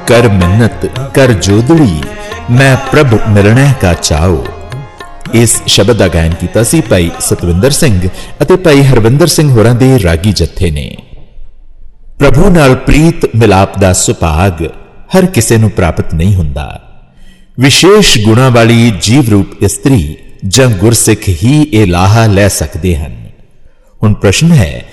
कर मिन्नत कर जोदड़ी, मैं प्रभ मिलने का चाओ। इस शब्द का गायन किया सी भाई सतविंदर सिंह अते भाई हरविंदर सिंह होरां दे रागी जत्थे ने। प्रभु नाल प्रीत मिलाप दा सुभाग हर किसे नूं प्राप्त नहीं हुंदा। विशेष गुणां वाली जीव रूप इस्त्री जां गुरसिख ही इह लाहा लै सकदे हन। हुण प्रश्न है